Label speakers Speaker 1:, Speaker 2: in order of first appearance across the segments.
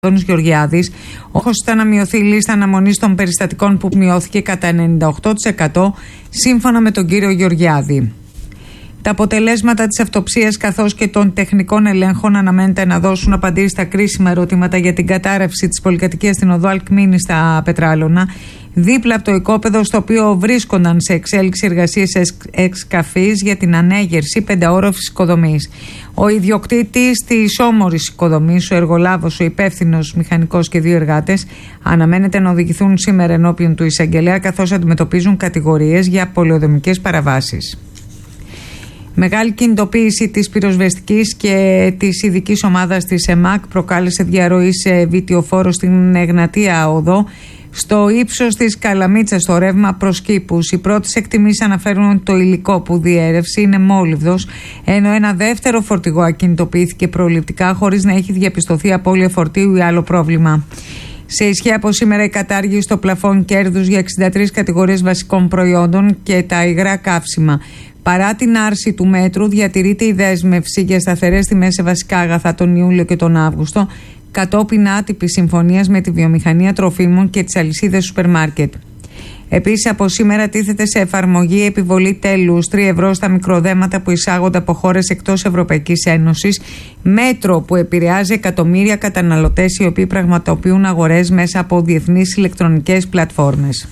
Speaker 1: Αντώνης Γεωργιάδης, ο στόχος ήταν να μειωθεί η λίστα αναμονής των περιστατικών που μειώθηκε κατά 98% σύμφωνα με τον κύριο Γεωργιάδη. Τα αποτελέσματα της αυτοψίας καθώς και των τεχνικών ελέγχων αναμένεται να δώσουν απαντήσεις στα κρίσιμα ερωτήματα για την κατάρρευση της πολυκατοικίας στην οδό Αλκμήνη στα Πετράλωνα, δίπλα από το οικόπεδο στο οποίο βρίσκονταν σε εξέλιξη εργασίες εξκαφής για την ανέγερση πενταόροφης οικοδομής. Ο ιδιοκτήτης της όμορης οικοδομής, ο εργολάβος, ο υπεύθυνος μηχανικός και 2 εργάτες αναμένεται να οδηγηθούν σήμερα ενώπιον του εισαγγελέα καθώς αντιμετωπίζουν κατηγορίες για πολεοδομικές παραβάσεις. Μεγάλη κινητοποίηση της πυροσβεστικής και της ειδικής ομάδας της ΕΜΑΚ προκάλεσε διαρροή σε βιτιοφόρο στην Εγνατία Οδό στο ύψος της Καλαμίτσας στο ρεύμα προς Κήπους. Οι πρώτες εκτιμήσεις αναφέρουν ότι το υλικό που διέρευσε είναι μόλιβδος, ενώ ένα δεύτερο φορτηγό ακινητοποιήθηκε προληπτικά χωρίς να έχει διαπιστωθεί απώλεια φορτίου ή άλλο πρόβλημα. Σε ισχύ από σήμερα η κατάργηση στο πλαφόν κέρδους για 63 κατηγορίες βασικών προϊόντων και τα υγρά καύσιμα. Παρά την άρση του μέτρου, διατηρείται η δέσμευση για σταθερές τιμές σε βασικά αγαθά τον Ιούλιο και τον Αύγουστο, κατόπιν άτυπης συμφωνίας με τη βιομηχανία τροφίμων και τις αλυσίδες σούπερ μάρκετ. Επίσης, από σήμερα τίθεται σε εφαρμογή επιβολή τέλους 3 ευρώ στα μικροδέματα που εισάγονται από χώρες εκτός Ευρωπαϊκής Ένωσης, μέτρο που επηρεάζει εκατομμύρια καταναλωτές οι οποίοι πραγματοποιούν αγορές μέσα από διεθνείς ηλεκτρονικές πλατφόρμες.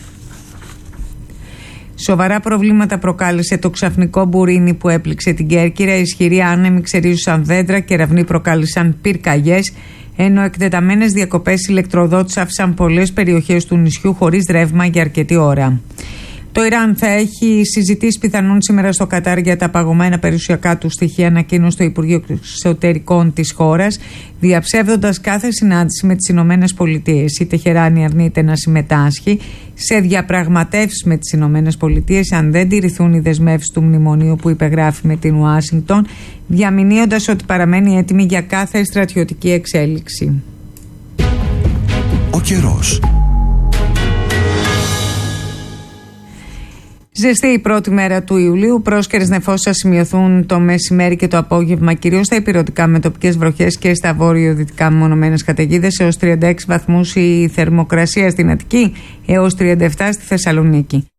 Speaker 1: Σοβαρά προβλήματα προκάλεσε το ξαφνικό μπουρίνι που έπληξε την Κέρκυρα. Ισχυροί άνεμοι ξερίζουσαν δέντρα, κεραυνοί προκάλεσαν πυρκαγιές, ενώ εκτεταμένες διακοπές ηλεκτροδότης άφησαν πολλές περιοχές του νησιού χωρίς ρεύμα για αρκετή ώρα. Το Ιράν θα έχει συζητήσει πιθανόν σήμερα στο Κατάρ για τα παγωμένα περιουσιακά του στοιχεία, ανακοίνωσε το Υπουργείο Εξωτερικών της χώρας, διαψεύδοντας κάθε συνάντηση με τις Ηνωμένες Πολιτείες. Η Τεχεράνη αρνείται να συμμετάσχει σε διαπραγματεύσεις με τις Ηνωμένες Πολιτείες αν δεν τηρηθούν οι δεσμεύσεις του μνημονίου που υπεγράφει με την Ουάσιγκτον, διαμηνύοντας ότι παραμένει έτοιμη για κάθε στρατιωτική εξέλιξη.
Speaker 2: Ο καιρός.
Speaker 1: Ζεστή η πρώτη μέρα του Ιουλίου. Πρόσκαιρες νεφώσεις θα σημειωθούν το μεσημέρι και το απόγευμα, κυρίως στα ηπειρωτικά με τοπικές βροχές και στα βόρειο-δυτικά μεμονωμένες καταιγίδες. Έως 36 βαθμούς η θερμοκρασία στην Αττική, έως 37 στη Θεσσαλονίκη.